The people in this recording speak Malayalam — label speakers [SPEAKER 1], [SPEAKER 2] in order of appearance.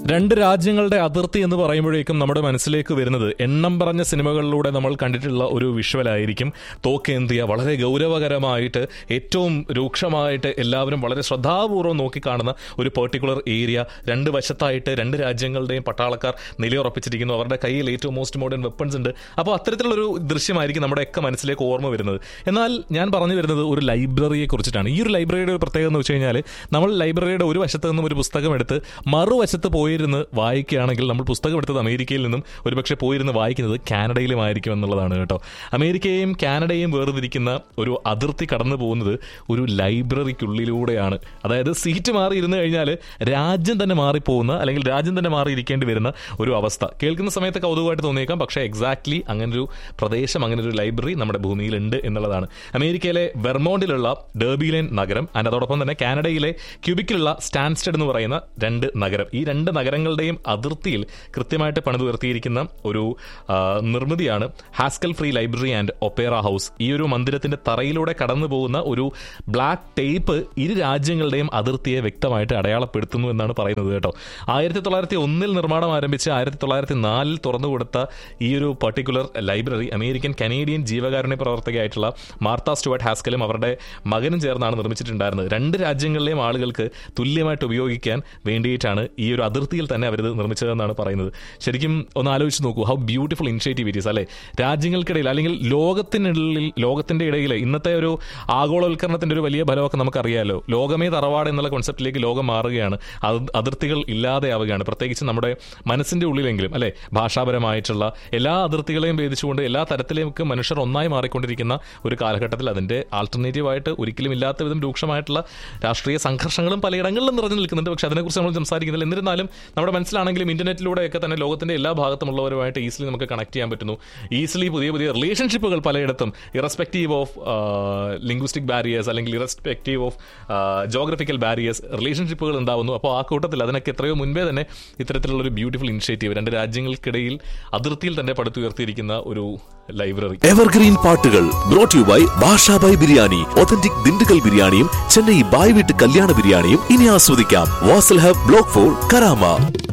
[SPEAKER 1] രണ്ട് രാജ്യങ്ങളുടെ അതിർത്തി എന്ന് പറയുമ്പോഴേക്കും നമ്മുടെ മനസ്സിലേക്ക് വരുന്നത് എണ്ണം പറഞ്ഞ സിനിമകളിലൂടെ നമ്മൾ കണ്ടിട്ടുള്ള ഒരു വിഷ്വലായിരിക്കും. തോക്കേന്ത്യ വളരെ ഗൗരവകരമായിട്ട് ഏറ്റവും രൂക്ഷമായിട്ട് എല്ലാവരും വളരെ ശ്രദ്ധാപൂർവ്വം നോക്കിക്കാണുന്ന ഒരു പെർട്ടിക്കുലർ ഏരിയ. രണ്ട് വശത്തായിട്ട് രണ്ട് രാജ്യങ്ങളുടെയും പട്ടാളക്കാർ നിലയുറപ്പിച്ചിരിക്കുന്നു. അവരുടെ കയ്യിൽ ഏറ്റവും മോസ്റ്റ് മോഡേൺ വെപ്പൺസ് ഉണ്ട്. അപ്പോൾ അത്തരത്തിലുള്ളൊരു ദൃശ്യമായിരിക്കും നമ്മുടെയൊക്കെ മനസ്സിലേക്ക് ഓർമ്മ വരുന്നത്. എന്നാൽ ഞാൻ പറഞ്ഞു വരുന്നത് ഒരു ലൈബ്രറിയെ കുറിച്ചിട്ടാണ്. ഈ ഒരു ലൈബ്രറിയുടെ ഒരു പ്രത്യേകത എന്ന് വെച്ച് കഴിഞ്ഞാൽ, നമ്മൾ ലൈബ്രറിയുടെ ഒരു വശത്ത് നിന്നും ഒരു പുസ്തകം എടുത്ത് മറുവശത്ത് പോയിരുന്ന് വായിക്കുകയാണെങ്കിൽ നമ്മൾ പുസ്തകം എടുത്തത് അമേരിക്കയിൽ നിന്നും ഒരുപക്ഷെ പോയിരുന്ന് വായിക്കുന്നത് കാനഡയിലുമായിരിക്കും എന്നുള്ളതാണ് കേട്ടോ. അമേരിക്കയെയും കാനഡയെയും വേർതിരിക്കുന്ന ഒരു അതിർത്തി കടന്നു പോകുന്നത് ഒരു ലൈബ്രറിക്കുള്ളിലൂടെയാണ്. അതായത് സീറ്റ് മാറി ഇരുന്ന് കഴിഞ്ഞാൽ രാജ്യം തന്നെ മാറിപ്പോകുന്ന, അല്ലെങ്കിൽ രാജ്യം തന്നെ മാറിയിരിക്കേണ്ടി വരുന്ന ഒരു അവസ്ഥ. കേൾക്കുന്ന സമയത്ത് കൗതുകമായിട്ട് തോന്നിയേക്കാം, പക്ഷേ എക്സാക്ട്ലി അങ്ങനൊരു പ്രദേശം, അങ്ങനൊരു ലൈബ്രറി നമ്മുടെ ഭൂമിയിലുണ്ട് എന്നുള്ളതാണ്. അമേരിക്കയിലെ വെർമോണ്ടിലുള്ള ഡെർബിലൈൻ നഗരം, അതോടൊപ്പം തന്നെ കാനഡയിലെ ക്യൂബിക്കിലുള്ള സ്റ്റാൻസ്റ്റഡ് എന്ന് പറയുന്ന രണ്ട് നഗരം, ഈ രണ്ട് നഗരങ്ങളുടെയും അതിർത്തിയിൽ കൃത്യമായിട്ട് പണിതുയർത്തിയിരിക്കുന്ന ഒരു നിർമ്മിതിയാണ് Haskell free library and Opera house. ഈ ഒരു മന്ദിരത്തിന്റെ തറയിലൂടെ കടന്നു പോകുന്ന ഒരു ബ്ലാക്ക് ടേപ്പ് ഇരു രാജ്യങ്ങളുടെയും അതിർത്തിയെ വ്യക്തമായിട്ട് അടയാളപ്പെടുത്തുന്നു എന്നാണ് പറയുന്നത് കേട്ടോ. 1901 നിർമ്മാണം ആരംഭിച്ച് 1904 തുറന്നുകൊടുത്ത ഈ ഒരു പർട്ടിക്കുലർ ലൈബ്രറി അമേരിക്കൻ കനേഡിയൻ ജീവകാരുണ്യ പ്രവർത്തകയായിട്ടുള്ള മാർത്ത സ്റ്റുവർട്ട് ഹാസ്കലും അവരുടെ മകനും ചേർന്നാണ് നിർമ്മിച്ചിട്ടുണ്ടായിരുന്നത്. രണ്ട് രാജ്യങ്ങളിലെയും ആളുകൾക്ക് തുല്യമായിട്ട് ഉപയോഗിക്കാൻ വേണ്ടിയിട്ടാണ് ഈ ഒരു അതിർത്തിയിൽ തന്നെ അവരിത് നിർമ്മിച്ചതെന്നാണ് പറയുന്നത്. ശരിക്കും ഒന്ന് ആലോചിച്ച് നോക്കൂ, how beautiful initiative it is അല്ലേ. രാജ്യങ്ങൾക്കിടയിൽ അല്ലെങ്കിൽ ലോകത്തിന്റെ ഇടയിൽ ഇന്നത്തെ ഒരു ആഗോളവൽക്കരണത്തിന്റെ ഒരു വലിയ ഫലമൊക്കെ നമുക്കറിയാമല്ലോ. ലോകമേ തറവാട് എന്നുള്ള കോൺസെപ്റ്റിലേക്ക് ലോകം മാറുകയാണ്. അതിർത്തികൾ ഇല്ലാതെയാവുകയാണ്. പ്രത്യേകിച്ച് നമ്മുടെ മനസ്സിന്റെ ഉള്ളിലെങ്കിലും അല്ലെ, ഭാഷാപരമായിട്ടുള്ള എല്ലാ അതിർത്തികളെയും ഭേദിച്ചുകൊണ്ട് എല്ലാ തരത്തിലേക്ക് മനുഷ്യർ ഒന്നായി മാറിക്കൊണ്ടിരിക്കുന്ന ഒരു കാലഘട്ടത്തിൽ അതിന്റെ ആൾട്ടർനേറ്റീവായിട്ട് ഒരിക്കലും ഇല്ലാത്ത വിധം രൂക്ഷമായിട്ടുള്ള രാഷ്ട്രീയ സംഘർഷങ്ങളും പലയിടങ്ങളിലും നിറഞ്ഞു നിൽക്കുന്നുണ്ട്. പക്ഷെ അതിനെക്കുറിച്ച് നമ്മൾ സംസാരിക്കുന്നില്ല. എന്നിരുന്നാലും നമ്മുടെ മനസ്സിലാണെങ്കിലും ഇന്റർനെറ്റിലൂടെയൊക്കെ തന്നെ ലോകത്തിന്റെ എല്ലാ ഭാഗത്തുമുള്ളവരുമായിട്ട് ഈസിലി നമുക്ക് കണക്ട് ചെയ്യാൻ പറ്റുന്നു. ഈസിലി പുതിയ പുതിയ റിലേഷൻഷിപ്പുകൾ പലയിടത്തും ഇറസ്പെക്റ്റീവ് ഓഫ് ലിംഗ്വിസ്റ്റിക് ബാരിയേഴ്സ് അല്ലെങ്കിൽ ഇറസ്പെക്റ്റീവ് ഓഫ് ജോഗ്രഫിക്കൽ ബാരിയേഴ്സ് റിലേഷൻഷിപ്പുകൾ ഉണ്ടാവുന്നു. അപ്പോൾ ആ കൂട്ടത്തിൽ അതിനൊക്കെ എത്രയോ മുൻപേ തന്നെ ഇത്തരത്തിലുള്ള ഒരു ബ്യൂട്ടിഫുൾ ഇനിഷ്യേറ്റീവ് രണ്ട് രാജ്യങ്ങൾക്കിടയിൽ അതിർത്തിയിൽ തന്നെ പടുത്തുയർത്തിയിരിക്കുന്ന ഒരു ലൈബ്രറി.
[SPEAKER 2] എവർഗ്രീൻ പാട്ടുകൾ brought you by Basha Bhai biryani. Authentic Dindigul ബിരിയാണിയും ചെന്നൈ ബായ് വീട്ട് കല്യാണ ബിരിയാണിയും ഇനി ആസ്വദിക്കാം. Wasl hub block 4 Karama.